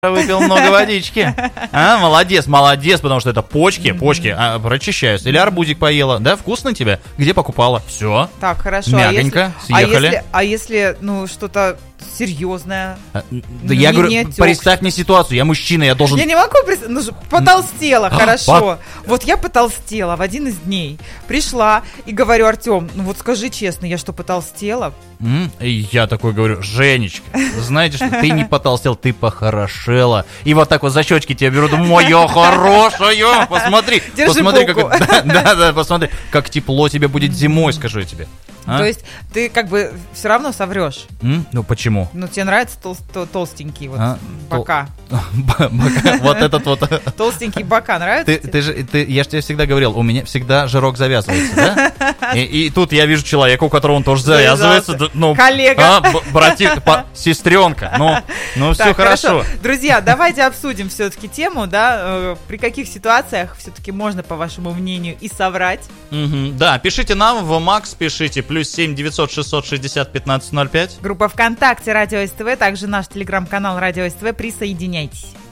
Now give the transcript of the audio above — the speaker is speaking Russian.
выпил много водички. Молодец, потому что это почки прочищаются. Или арбузик поела, да, вкусно тебе? Где покупала? Все. Так, хорошо. Мягонько, съехали. А если, что-то серьезное? Да я говорю, представь мне ситуацию, я мужчина, я должен... Я не могу представить, потолстела, хорошо. Вот я потолстела в один из дней. Пришла и говорю: Артем, скажи честно, я что, потолстела? И я такой говорю: Женечка, знаете что, ты не потолстел, ты похорошела. И вот так вот за щечки тебя беру, думаю: моя хорошая, посмотри. Посмотри, как... посмотри, как тепло тебе будет зимой, скажу я тебе. То есть ты как бы все равно соврешь? Ну почему? Тебе нравятся толстенькие бока? Вот этот вот. Толстенькие бока нравятся? Я же тебе всегда говорил, у меня всегда жирок завязывается, да? И тут я вижу человека, у которого он тоже завязывается. Коллега. Братик, сестренка. Ну все хорошо. Друзья, давайте обсудим все-таки тему, да? При каких ситуациях все-таки можно, по вашему мнению, и соврать? Да, пишите нам в Макс, пишите +7 900 660 1505. Группа ВКонтакте Радио СТВ, также наш телеграм-канал Радио СТВ. Присоединяйтесь.